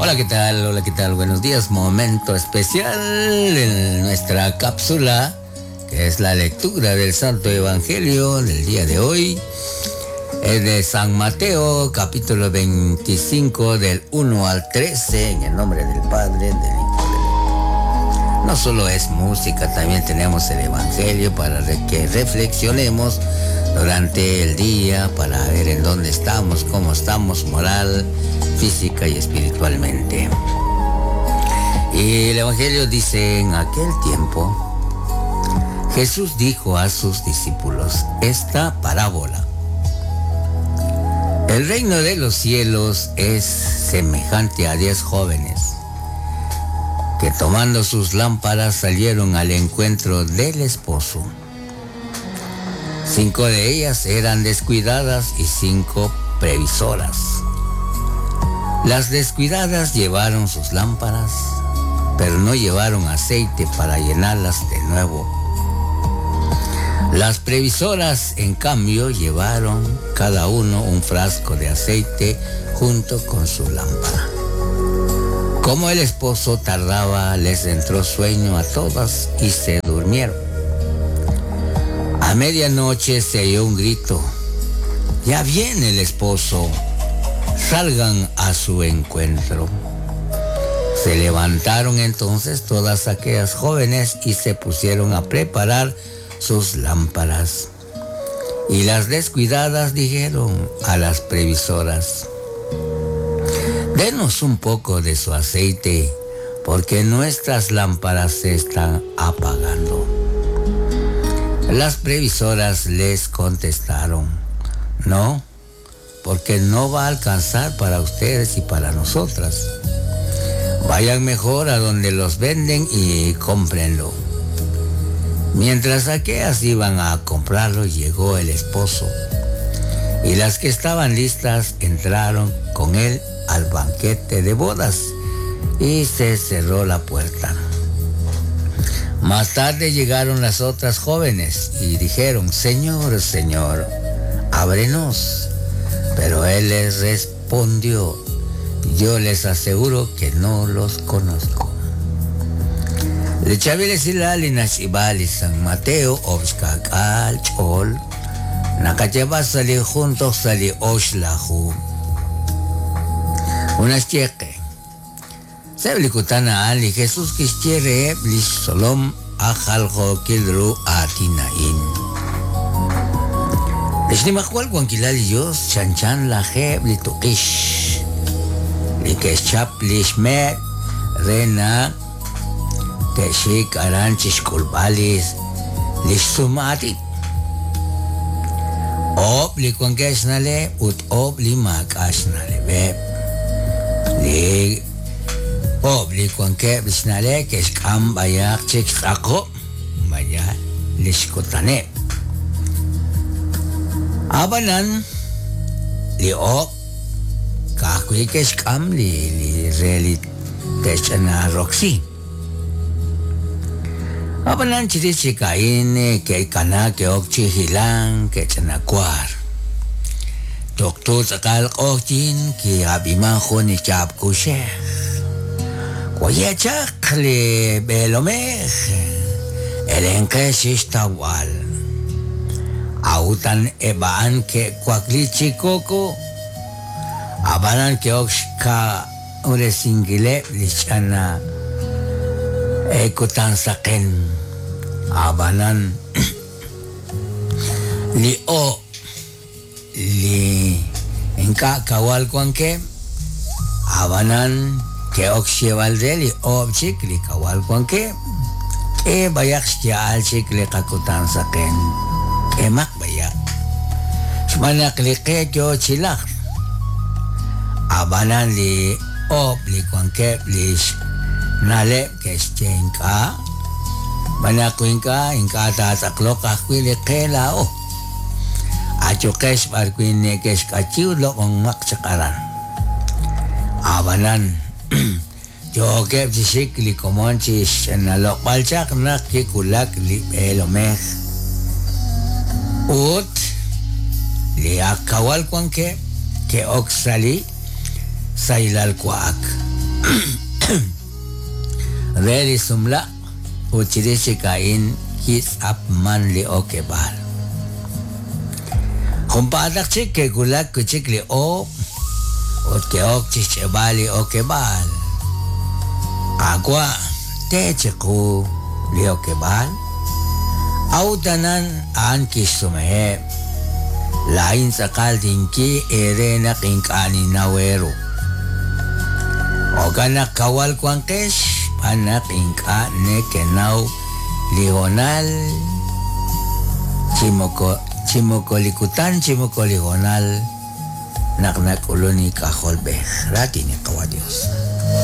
Hola, ¿qué tal? Hola, ¿qué tal? Buenos días. Momento especial en nuestra cápsula, que es la lectura del Santo Evangelio del día de hoy. Es de San Mateo, capítulo 25, del 1 al 13, en el nombre del Padre, del Hijo, del Espíritu. No solo es música, también tenemos el Evangelio para que reflexionemos durante el día, para ver en dónde estamos, cómo estamos moral, física y espiritualmente. Y el Evangelio dice: en aquel tiempo Jesús dijo a sus discípulos esta parábola: el reino de los cielos es semejante a 10 jóvenes que, tomando sus lámparas, salieron al encuentro del esposo. 5 de ellas eran descuidadas y 5 previsoras. Las descuidadas llevaron sus lámparas, pero no llevaron aceite para llenarlas de nuevo. Las previsoras, en cambio, llevaron cada uno un frasco de aceite junto con su lámpara. Como el esposo tardaba, les entró sueño a todas y se durmieron. A medianoche se oyó un grito: ¡ya viene el esposo! ¡Salgan a su encuentro! Se levantaron entonces todas aquellas jóvenes y se pusieron a preparar sus lámparas. Y las descuidadas dijeron a las previsoras: denos un poco de su aceite, porque nuestras lámparas se están apagando. Las previsoras les contestaron: no, porque no va a alcanzar para ustedes y para nosotras. Vayan mejor a donde los venden y cómprenlo. Mientras aquellas iban a comprarlo, llegó el esposo, y las que estaban listas entraron con él al banquete de bodas, y se cerró la puerta. Más tarde llegaron las otras jóvenes y dijeron: Señor, Señor, ábrenos. Pero él les respondió: yo les aseguro que no los conozco. Le chabile silali nashibali San Mateo obskak al chol nakacheba sali juntos sali oshlahu unas cheque sebli kutana ali Jesús kischiere blish solom ajaljo kildru atinain lishni makwal kwankilali yos chanchan la je blitukish likeshap lishmet rena Teshik aranchis kulbalis lisumati. Ob li kwankesnale ut ob li makasnale beb. Li ob li kwankesnale keskam bayak chik sako baya liskutane. Abanan li ob kakui keskam li relit teshana roksi. Abanan chiri chikain ke kana ke okchi hilang ke chanakwar. Doktor sakal okchin ki abima khoni chap kushe. Koye chakli belomeh. Elenke shishtawal. Autan ebaan ke kwakli chikoko. Abanan ke okshka ure singile lichana. Ekutan saken abanan li o li enka kawal kwanke abanan ke okshevalde li o chik li kawal kwanke ke bayak al chik li kakutan saken ke mak bayak shmanak li ke kyo chilak abanan li o li kwanke li nale kestenka banakuinka inka tataklo kakwile kelao achukes barkuine kes kachiulo kong maksakaran abanan joke bisikli komonchis nalo palchak na kikulak li elomeh ut li akawal kwanke ke oksali sailal kwak Reli sumla uchirishi kain hits up man li okebal. Humpadak chik ke gulak kuchik li o ot ke ok chichebali okebal. Agwa te chiku li okebal. Autanan an kisumehe. Lain sakal dinki ere na kinkani nawero. Oganak kawal kwangkesh panak inka ne kenaw lihonal chimoko likutan chimoko lihonal naknak uloni kaholbeh rati ni kawadios.